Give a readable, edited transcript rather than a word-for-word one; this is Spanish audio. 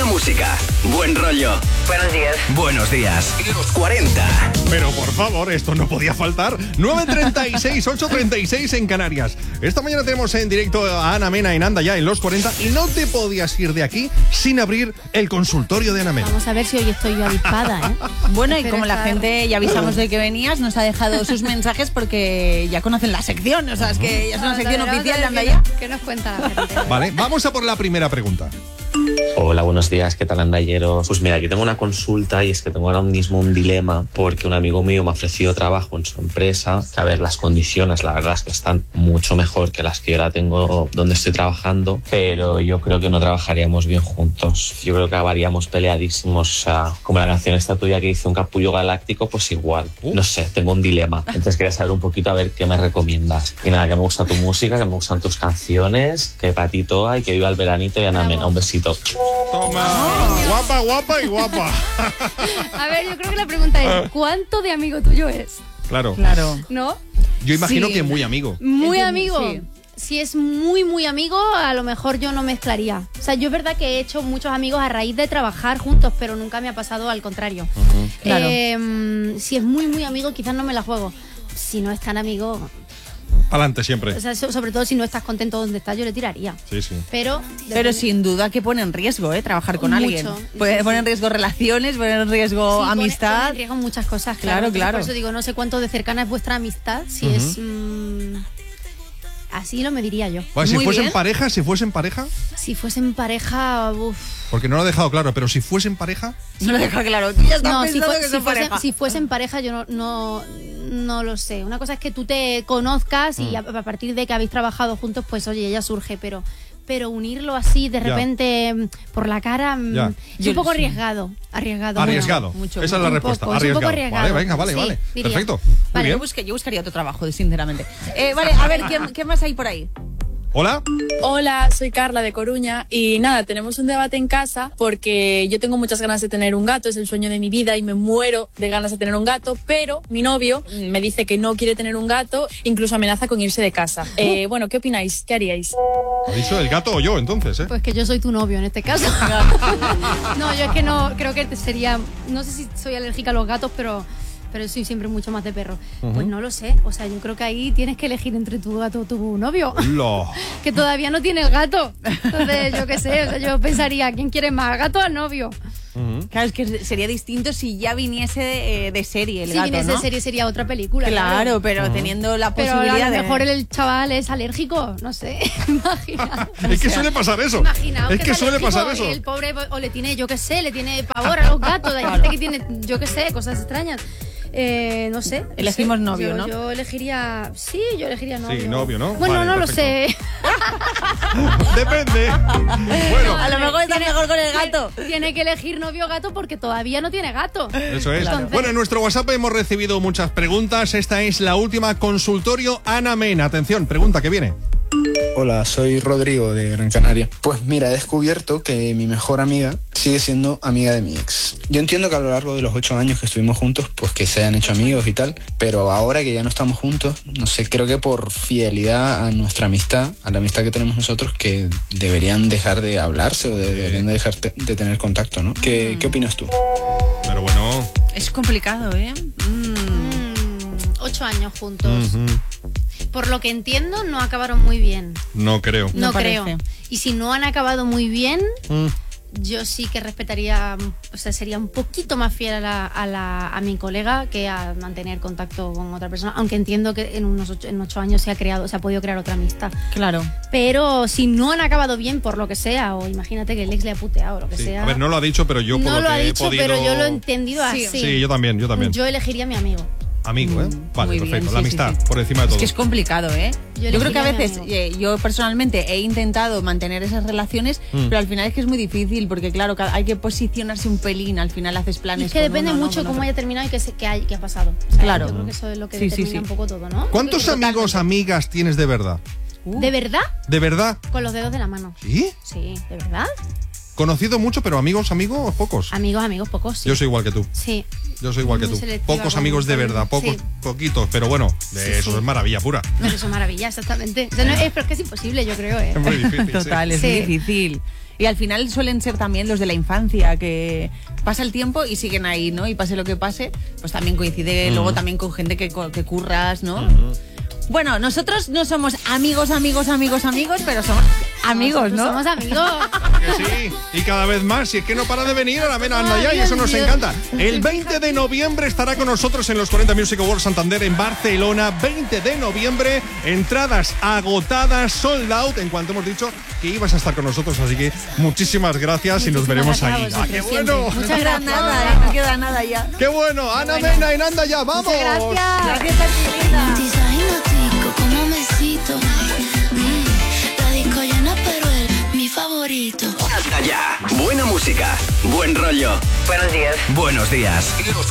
Buena música, buen rollo. Buenos días. Buenos días. Los 40. Pero por favor, esto no podía faltar. 9:36, 8:36 en Canarias. Esta mañana tenemos en directo a Ana Mena en Anda Ya en Los 40 y no te podías ir de aquí sin abrir el consultorio de Ana Mena. Vamos a ver si hoy estoy yo avispada, ¿eh? Bueno, y como la gente ya avisamos de que venías, nos ha dejado sus mensajes porque ya conocen la sección. O sea, es que ya es una sección oficial de Anda Ya. ¿Qué nos cuenta la gente? Vale, vamos a por la primera pregunta. Hola, buenos días, ¿qué tal, andalleros? Pues mira, aquí tengo una consulta y es que tengo ahora mismo un dilema porque un amigo mío me ha ofrecido trabajo en su empresa, que a ver, las condiciones la verdad es que están mucho mejor que las que yo ahora tengo donde estoy trabajando, pero yo creo que no trabajaríamos bien juntos. Yo creo que acabaríamos peleadísimos, o sea, como la canción esta tuya que dice un capullo galáctico, pues igual. No sé, tengo un dilema. Entonces quería saber un poquito a ver qué me recomiendas. Y nada, que me gusta tu música, que me gustan tus canciones, que para ti toa y que viva el veranito y Ana Mena. Un besito. Toma, guapa, guapa y guapa. A ver, yo creo que la pregunta es, ¿cuánto de amigo tuyo es? Claro. ¿No? Yo imagino Sí. que muy amigo. Muy amigo. Sí. Si es muy, muy amigo, a lo mejor yo no mezclaría. O sea, yo es verdad que he hecho muchos amigos a raíz de trabajar juntos, pero nunca me ha pasado al contrario. Claro. Si es muy, muy amigo, quizás no me la juego. Si no es tan amigo, Adelante siempre. o sea, sobre todo si no estás contento donde estás, yo le tiraría. Sí, sí. Pero Sin duda que pone en riesgo, trabajar con Mucho. alguien. Pone en riesgo relaciones, pone en riesgo sí, amistad. pone en riesgo muchas cosas, Claro, claro. claro. Por eso digo, no sé cuánto de cercana es vuestra amistad, si es... así lo mediría yo. Vale, si Muy fuesen bien. pareja, Si fuesen pareja, uff. porque no lo ha dejado claro, pero si fuesen pareja, No lo deja claro. Tú ya estás No, pensando que son pareja. si fuesen pareja, yo no lo sé. Una cosa es que tú te conozcas y a partir de que habéis trabajado juntos, pues oye, ya surge, pero unirlo así de Ya. repente por la cara Ya. es un poco arriesgado. arriesgado. mucho, Esa es la un respuesta, poco, es un arriesgado. poco arriesgado. Vale, venga, Sí, vale. diría. Perfecto. Muy Vale, bien. Yo buscaría otro trabajo, sinceramente. Vale, a ver, ¿qué más hay por ahí? Hola. Hola, soy Carla de Coruña y nada, tenemos un debate en casa porque yo tengo muchas ganas de tener un gato, es el sueño de mi vida y me muero de ganas de tener un gato, pero mi novio me dice que no quiere tener un gato, incluso amenaza con irse de casa. Bueno, ¿qué opináis? ¿Qué haríais? ¿Ha dicho el gato o yo entonces, Pues que yo soy tu novio en este caso. No, yo es que no, creo que sería, no sé si soy alérgica a los gatos, pero soy siempre mucho más de perro. Pues no lo sé, o sea, yo creo que ahí tienes que elegir entre tu gato o tu novio, Lo. que todavía no tiene el gato. Entonces, yo qué sé, o sea, yo pensaría, ¿quién quiere más, gato o novio? Claro, es que sería distinto si ya viniese de serie el Si gato, viniese ¿no? de serie sería otra película. Claro, pero teniendo la Pero posibilidad a lo de... mejor el chaval es alérgico, no sé, imagina. Es que suele pasar eso. Imaginaos Es que es suele alérgico pasar eso. y el pobre, o le tiene, yo qué sé, le tiene pavor a los gatos. Hay gente que tiene, yo qué sé, cosas extrañas. No sé. Elegimos no sé. novio, ¿no? Yo elegiría. Sí, yo elegiría novio. Sí, novio, ¿no? Bueno, Vale, no perfecto. lo sé. Depende. Bueno, A lo mejor está mejor con el gato. Tiene que elegir novio o gato porque todavía no tiene gato. eso es. Entonces- Bueno, en nuestro WhatsApp hemos recibido muchas preguntas. Esta es la última, consultorio Ana Mena. Atención, pregunta que viene. Hola, soy Rodrigo de Gran Canaria. Pues mira, he descubierto que mi mejor amiga sigue siendo amiga de mi ex. Yo entiendo que a lo largo de los 8 años que estuvimos juntos, pues que se hayan hecho amigos y tal, pero ahora que ya no estamos juntos, no sé, creo que por fidelidad a nuestra amistad, a la amistad que tenemos nosotros, que deberían dejar de hablarse o deberían de dejar de tener contacto, ¿no? ¿Qué opinas tú? Pero bueno. Es complicado, 8 años juntos. Por lo que entiendo, no acabaron muy bien. No creo. No No creo. parece. Y si no han acabado muy bien, yo sí que respetaría, o sea, sería un poquito más fiel a mi colega que a mantener contacto con otra persona, aunque entiendo que en 8 años se ha podido crear otra amistad. Claro. Pero si no han acabado bien por lo que sea, o imagínate que el ex le ha puteado o lo que Sí. sea. A ver, no lo ha dicho, pero yo por no lo lo que ha he dicho, podido... pero yo lo he entendido Sí. así. Sí, yo también. Yo elegiría a mi amigo. Amigo, ¿eh? Vale, Muy perfecto. bien, La sí, amistad, sí, sí. por encima de todo. Es que es complicado, Yo creo que a elegiría a mi veces, yo personalmente he intentado mantener esas relaciones, pero al final es que es muy difícil, porque claro, hay que posicionarse un pelín, al final haces Y planes es que con depende uno, ¿no? mucho con cómo otro. haya terminado y qué ha pasado. O sea, Claro. Yo creo que eso es lo que Sí, sí, determina sí. un poco todo, ¿no? ¿Cuántos amigos, amigas tienes de verdad? ¿De verdad? ¿De verdad? Con los dedos de la mano. ¿Sí? Sí, ¿de verdad? Conocido mucho, pero amigos, pocos. Amigos, pocos, sí. Yo soy igual que tú. Sí. Yo soy igual que Muy tú. selectiva Pocos con- amigos de con- verdad, sí. poquitos, pero bueno, Sí, eso sí. es maravilla pura. Pero eso es maravilla, exactamente. O sea, pero es que es imposible, yo creo, Es muy difícil. Total, sí. es Sí. muy difícil. Y al final suelen ser también los de la infancia, que pasa el tiempo y siguen ahí, ¿no? Y pase lo que pase, pues también coincide luego también con gente que curras, ¿no? Bueno, nosotros no somos amigos, pero somos amigos, ¿no? Somos amigos. Que sí, y cada vez más, si es que no para de venir, ahora ven, anda ya, y eso nos encanta. El 20 de noviembre estará con nosotros en los 40 Music Awards Santander en Barcelona. 20 de noviembre, entradas agotadas, sold out, en cuanto hemos dicho que ibas a estar con nosotros, así que muchísimas gracias y nos veremos ahí. Gracias a ¡Qué vosotros, bueno! siempre. No queda nada, no queda nada ya. ¡Qué bueno! Ana Mena y Nanda ya, ¡vamos! Gracias. Gracias a ti, linda. Como besito. La disco llena, pero él, mi favorito. Hasta ya. Buena música, buen rollo. Buenos días. Buenos días. Los